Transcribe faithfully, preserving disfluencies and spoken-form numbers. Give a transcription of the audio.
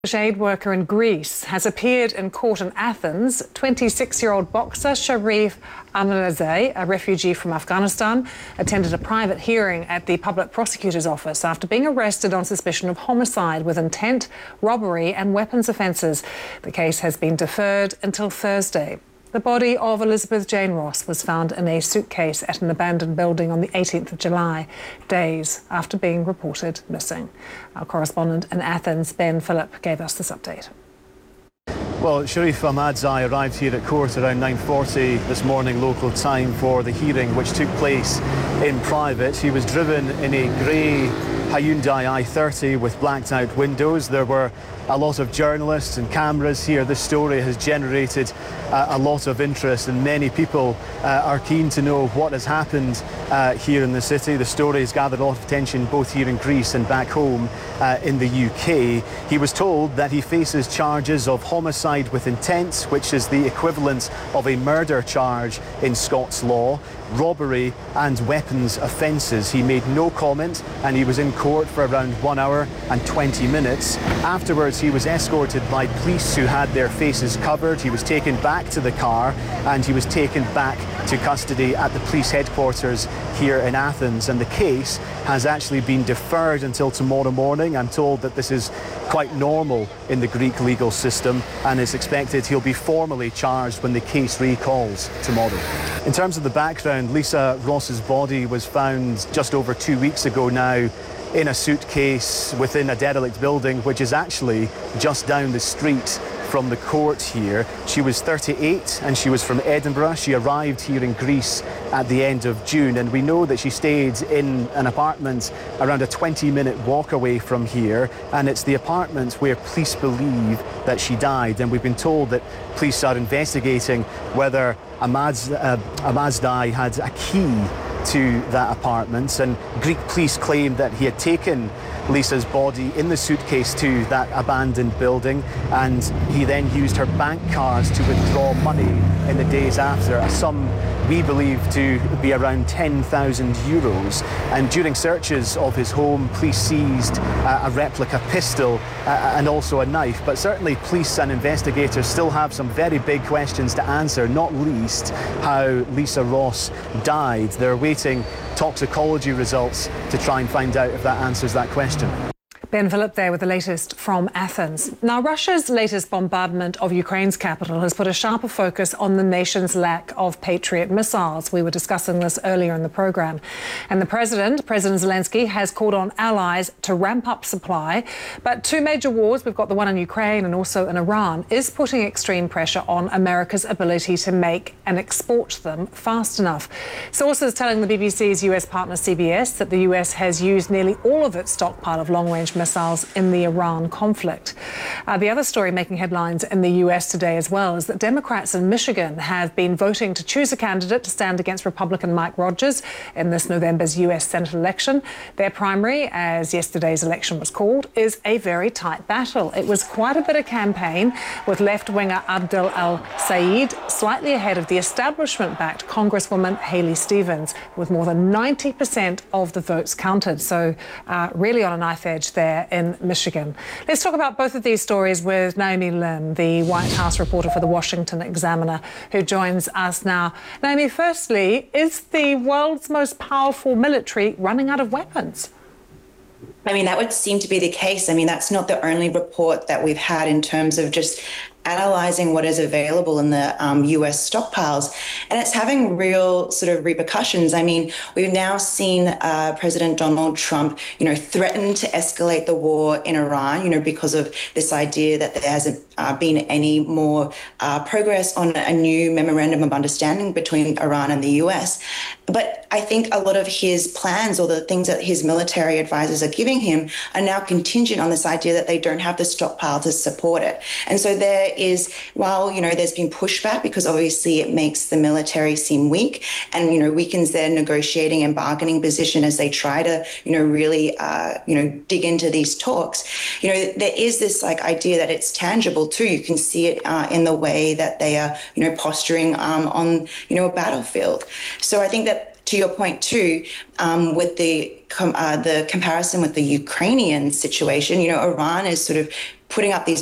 Aid worker in Greece has appeared in court in Athens. twenty-six-year-old boxer Sharif Amelazeh, a refugee from Afghanistan, attended a private hearing at the public prosecutor's office after being arrested on suspicion of homicide with intent, robbery and weapons offences. The case has been deferred until Thursday. The body of Elizabeth Jane Ross was found in a suitcase at an abandoned building on the eighteenth of July, days after being reported missing. Our correspondent in Athens, Ben Phillip, gave us this update. Well, Sharif Amelazeh arrived here at court around nine forty this morning local time for the hearing, which took place in private. He was driven in a grey Hyundai i thirty with blacked out windows. There were a lot of journalists and cameras here. This story has generated uh, a lot of interest, and many people uh, are keen to know what has happened uh, here in the city. The story has gathered a lot of attention both here in Greece and back home uh, in the U K. He was told that he faces charges of homicide with intent, which is the equivalent of a murder charge in Scots law, robbery and weapons offences. He made no comment, and he was in court for around one hour and twenty minutes. Afterwards, he was escorted by police who had their faces covered. He was taken back to the car and he was taken back to custody at the police headquarters here in Athens. And the case has actually been deferred until tomorrow morning. I'm told that this is quite normal in the Greek legal system, and it's expected he'll be formally charged when the case recalls tomorrow. In terms of the background, Lisa Ross's body was found just over two weeks ago now in a suitcase within a derelict building, which is actually just down the street from the court here. She was thirty-eight and she was from Edinburgh. She arrived here in Greece at the end of June, and we know that she stayed in an apartment around a twenty minute walk away from here, and it's the apartment where police believe that she died. And we've been told that police are investigating whether Amaz, uh, Amelazeh had a key to that apartment, and Greek police claim that he had taken Lisa's body in the suitcase to that abandoned building, and he then used her bank cards to withdraw money in the days after, a sum we believe to be around ten thousand euros. And during searches of his home, police seized uh, a replica pistol uh, and also a knife. But certainly police and investigators still have some very big questions to answer, not least how Lisa Ross died. They're awaiting toxicology results to try and find out if that answers that question. Ben Phillip there with the latest from Athens. Now, Russia's latest bombardment of Ukraine's capital has put a sharper focus on the nation's lack of Patriot missiles. We were discussing this earlier in the programme. And the president, President Zelensky, has called on allies to ramp up supply. But two major wars, we've got the one in Ukraine and also in Iran, is putting extreme pressure on America's ability to make and export them fast enough. Sources telling the B B C's U S partner C B S that the U S has used nearly all of its stockpile of long-range missiles in the Iran conflict. Uh, the other story making headlines in the U S today as well is that Democrats in Michigan have been voting to choose a candidate to stand against Republican Mike Rogers in this November's U S Senate election. Their primary, as yesterday's election was called, is a very tight battle. It was quite a bit of campaign, with left-winger Abdel Al-Sayed slightly ahead of the establishment-backed Congresswoman Haley Stevens, with more than ninety percent of the votes counted. So uh, really on a knife edge there in Michigan. Let's talk about both of these stories with Naomi Lim, the White House reporter for the Washington Examiner, who joins us now. Naomi, firstly, is the world's most powerful military running out of weapons? I mean, that would seem to be the case. I mean, that's not the only report that we've had in terms of just analysing what is available in the um, U S stockpiles, and it's having real sort of repercussions. I mean, we've now seen uh, President Donald Trump, you know, threaten to escalate the war in Iran, you know, because of this idea that there hasn't uh, been any more uh, progress on a new memorandum of understanding between Iran and the U S. But I think a lot of his plans, or the things that his military advisors are giving him, are now contingent on this idea that they don't have the stockpile to support it. And so there is, while, you know, there's been pushback because obviously it makes the military seem weak and, you know, weakens their negotiating and bargaining position as they try to, you know, really, uh, you know, dig into these talks. You know, there is this like idea that it's tangible too. You can see it uh, in the way that they are, you know, posturing um, on, you know, a battlefield. So I think that, to your point too, um, with the com- uh, the comparison with the Ukrainian situation, you know, Iran is sort of putting up these